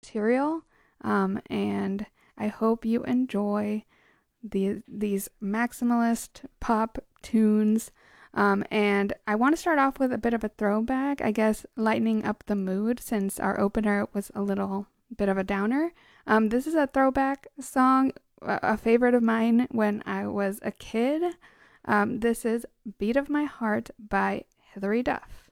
material. And I hope you enjoy these maximalist pop tunes. And I want to start off with a bit of a throwback, I guess, lightening up the mood since our opener was a little bit of a downer. This is a throwback song, a favorite of mine when I was a kid. This is Beat of My Heart by Hilary Duff.